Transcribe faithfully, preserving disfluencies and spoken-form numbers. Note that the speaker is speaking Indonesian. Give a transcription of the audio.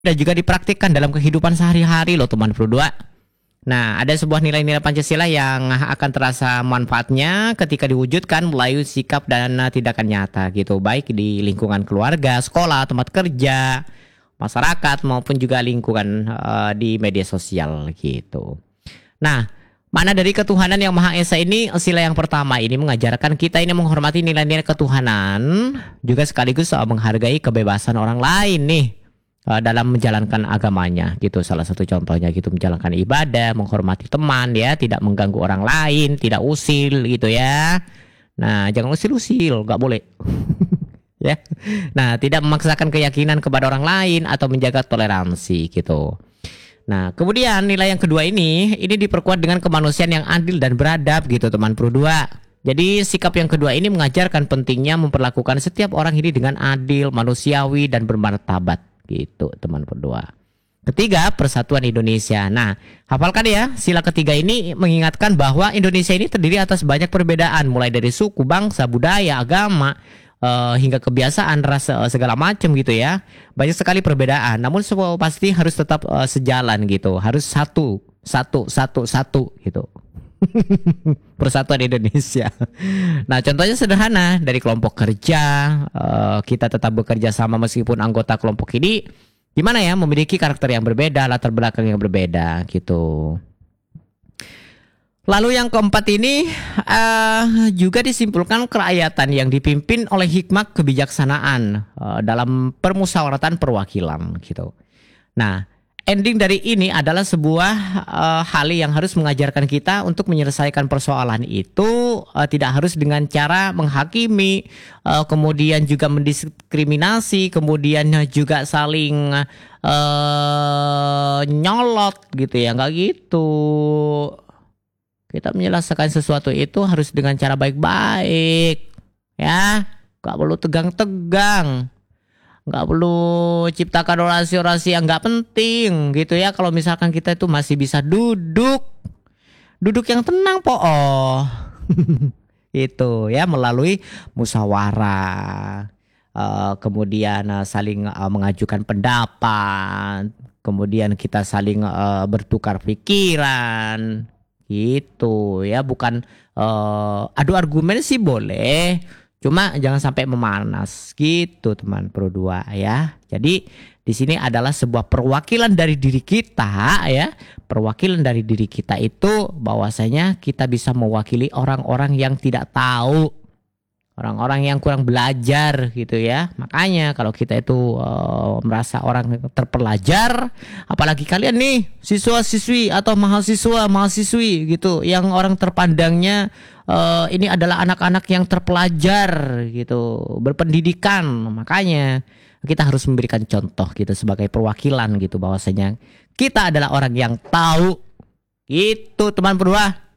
dan juga dipraktikkan dalam kehidupan sehari-hari loh teman berdua. Nah, ada sebuah nilai-nilai Pancasila yang akan terasa manfaatnya ketika diwujudkan melalui sikap dan tindakan nyata gitu, baik di lingkungan keluarga, sekolah, tempat kerja, masyarakat maupun juga lingkungan uh, di media sosial gitu. Nah, makna dari ketuhanan yang Maha Esa ini, sila yang pertama ini mengajarkan kita ini menghormati nilai-nilai ketuhanan, juga sekaligus uh, menghargai kebebasan orang lain nih uh, dalam menjalankan agamanya gitu. Salah satu contohnya gitu, menjalankan ibadah, menghormati teman ya, tidak mengganggu orang lain, tidak usil gitu ya. Nah, jangan usil-usil, nggak boleh. Ya. Nah, tidak memaksakan keyakinan kepada orang lain atau menjaga toleransi gitu. Nah, kemudian nilai yang kedua ini, ini diperkuat dengan kemanusiaan yang adil dan beradab gitu teman Pro dua. Jadi sikap yang kedua ini mengajarkan pentingnya memperlakukan setiap orang ini dengan adil, manusiawi dan bermartabat gitu teman Pro dua. Ketiga, persatuan Indonesia. Nah, hafalkan ya, sila ketiga ini mengingatkan bahwa Indonesia ini terdiri atas banyak perbedaan, mulai dari suku, bangsa, budaya, agama, Uh, hingga kebiasaan, ras, uh, segala macam gitu ya. Banyak sekali perbedaan, namun semua pasti harus tetap uh, sejalan gitu. Harus satu, satu, satu, satu gitu. Persatuan Indonesia. Nah, contohnya sederhana, dari kelompok kerja, uh, kita tetap bekerja sama meskipun anggota kelompok ini gimana ya, memiliki karakter yang berbeda, latar belakang yang berbeda gitu. Lalu yang keempat ini uh, juga disimpulkan kerakyatan yang dipimpin oleh hikmat kebijaksanaan uh, dalam permusyawaratan perwakilan gitu. Nah, ending dari ini adalah sebuah uh, hal yang harus mengajarkan kita untuk menyelesaikan persoalan itu uh, tidak harus dengan cara menghakimi, uh, kemudian juga mendiskriminasi, kemudian juga saling uh, nyolot gitu ya, nggak gitu. Kita menyelesaikan sesuatu itu harus dengan cara baik-baik, ya, nggak perlu tegang-tegang, nggak perlu ciptakan orasi-orasi yang nggak penting, gitu ya. Kalau misalkan kita itu masih bisa duduk, duduk yang tenang, po, oh, itu ya, melalui musyawarah, uh, kemudian uh, saling uh, mengajukan pendapat, kemudian kita saling uh, bertukar pikiran. Gitu ya, bukan uh, adu argumen sih boleh, cuma jangan sampai memanas gitu teman Pro dua ya. Jadi di sini adalah sebuah perwakilan dari diri kita ya. Perwakilan dari diri kita itu bahwasanya kita bisa mewakili orang-orang yang tidak tahu, orang-orang yang kurang belajar gitu ya. Makanya kalau kita itu uh, merasa orang terpelajar, apalagi kalian nih siswa-siswi atau mahasiswa, mahasiswi gitu, yang orang terpandangnya uh, ini adalah anak-anak yang terpelajar gitu, berpendidikan. Makanya kita harus memberikan contoh gitu sebagai perwakilan gitu, bahwasanya kita adalah orang yang tahu gitu teman berdua.